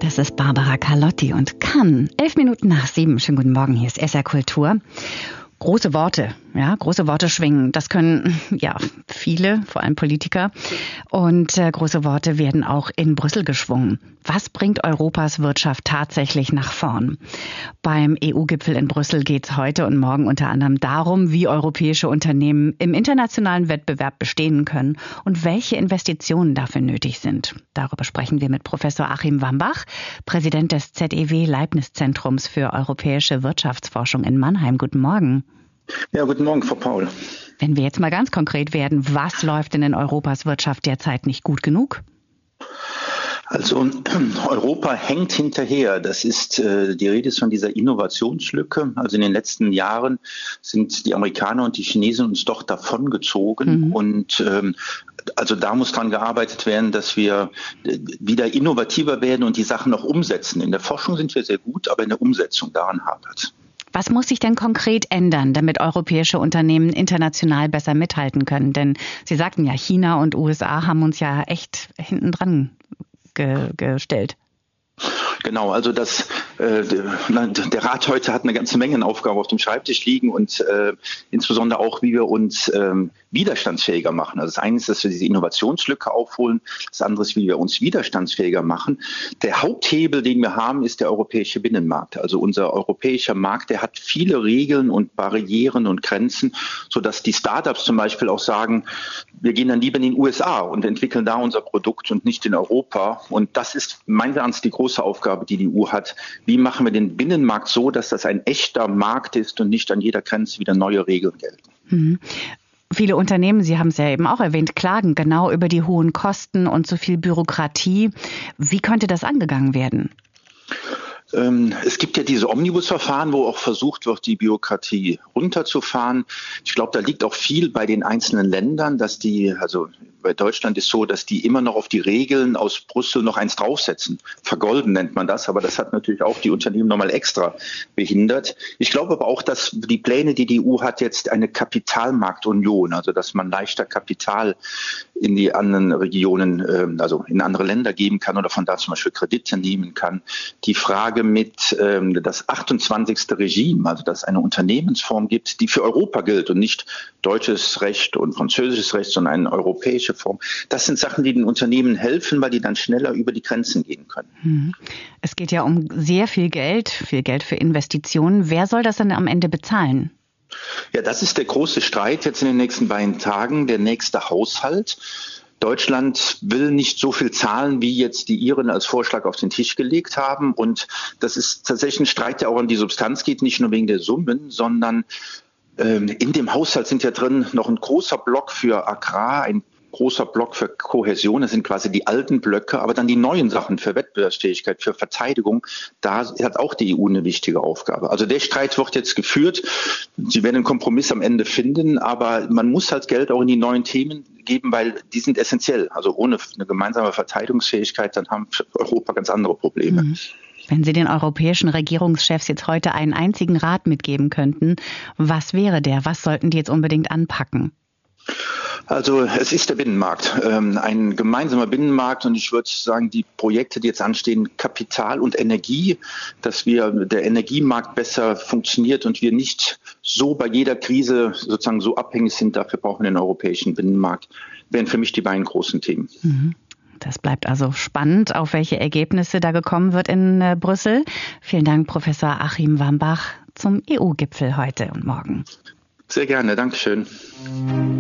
Das ist Barbara Carlotti und Cannes. 7:11. Schönen guten Morgen, hier ist SR Kultur. Große Worte schwingen. Das können viele, vor allem Politiker. Und große Worte werden auch in Brüssel geschwungen. Was bringt Europas Wirtschaft tatsächlich nach vorn? Beim EU-Gipfel in Brüssel geht es heute und morgen unter anderem darum, wie europäische Unternehmen im internationalen Wettbewerb bestehen können und welche Investitionen dafür nötig sind. Darüber sprechen wir mit Professor Achim Wambach, Präsident des ZEW Leibniz-Zentrums für europäische Wirtschaftsforschung in Mannheim. Guten Morgen. Ja, guten Morgen, Frau Paul. Wenn wir jetzt mal ganz konkret werden, was läuft denn in Europas Wirtschaft derzeit nicht gut genug? Also Europa hängt hinterher. Die Rede ist von dieser Innovationslücke. Also in den letzten Jahren sind die Amerikaner und die Chinesen uns doch davongezogen. Und also da muss dran gearbeitet werden, dass wir wieder innovativer werden und die Sachen noch umsetzen. In der Forschung sind wir sehr gut, aber in der Umsetzung daran hapert. Was muss sich denn konkret ändern, damit europäische Unternehmen international besser mithalten können? Denn Sie sagten ja, China und USA haben uns ja echt hinten dran gestellt. Genau, also der Rat heute hat eine ganze Menge an Aufgaben auf dem Schreibtisch liegen und insbesondere auch, wie wir uns widerstandsfähiger machen. Also das eine ist, dass wir diese Innovationslücke aufholen. Das andere ist, wie wir uns widerstandsfähiger machen. Der Haupthebel, den wir haben, ist der europäische Binnenmarkt. Also unser europäischer Markt, der hat viele Regeln und Barrieren und Grenzen, sodass die Startups zum Beispiel auch sagen, wir gehen dann lieber in den USA und entwickeln da unser Produkt und nicht in Europa. Und das ist meines Erachtens die große Aufgabe, die EU hat. Wie machen wir den Binnenmarkt so, dass das ein echter Markt ist und nicht an jeder Grenze wieder neue Regeln gelten? Viele Unternehmen, Sie haben es ja eben auch erwähnt, klagen genau über die hohen Kosten und so viel Bürokratie. Wie könnte das angegangen werden? Es gibt ja diese Omnibusverfahren, wo auch versucht wird, die Bürokratie runterzufahren. Ich glaube, da liegt auch viel bei den einzelnen Ländern, also bei Deutschland ist so, dass die immer noch auf die Regeln aus Brüssel noch eins draufsetzen. Vergolden nennt man das, aber das hat natürlich auch die Unternehmen nochmal extra behindert. Ich glaube aber auch, dass die Pläne, die die EU hat, jetzt eine Kapitalmarktunion, also dass man leichter Kapital in die anderen Regionen, also in andere Länder geben kann oder von da zum Beispiel Kredite nehmen kann. Die Frage mit das 28. Regime, also dass es eine Unternehmensform gibt, die für Europa gilt und nicht deutsches Recht und französisches Recht, sondern eine europäische Form. Das sind Sachen, die den Unternehmen helfen, weil die dann schneller über die Grenzen gehen können. Es geht ja um sehr viel Geld für Investitionen. Wer soll das denn am Ende bezahlen? Ja, das ist der große Streit jetzt in den nächsten beiden Tagen, der nächste Haushalt. Deutschland will nicht so viel zahlen, wie jetzt die Iren als Vorschlag auf den Tisch gelegt haben. Und das ist tatsächlich ein Streit, der auch an die Substanz geht, nicht nur wegen der Summen, sondern in dem Haushalt sind ja drin noch ein großer Block für Agrar, ein großer Block für Kohäsion, das sind quasi die alten Blöcke, aber dann die neuen Sachen für Wettbewerbsfähigkeit, für Verteidigung, da hat auch die EU eine wichtige Aufgabe. Also der Streit wird jetzt geführt, sie werden einen Kompromiss am Ende finden, aber man muss halt Geld auch in die neuen Themen geben, weil die sind essentiell. Also ohne eine gemeinsame Verteidigungsfähigkeit, dann haben Europa ganz andere Probleme. Wenn Sie den europäischen Regierungschefs jetzt heute einen einzigen Rat mitgeben könnten, was wäre der? Was sollten die jetzt unbedingt anpacken? Also es ist der Binnenmarkt, ein gemeinsamer Binnenmarkt und ich würde sagen, die Projekte, die jetzt anstehen, Kapital und Energie, dass der Energiemarkt besser funktioniert und wir nicht so bei jeder Krise sozusagen so abhängig sind, dafür brauchen wir den europäischen Binnenmarkt, wären für mich die beiden großen Themen. Das bleibt also spannend, auf welche Ergebnisse da gekommen wird in Brüssel. Vielen Dank, Professor Achim Wambach, zum EU-Gipfel heute und morgen. Sehr gerne, Dankeschön.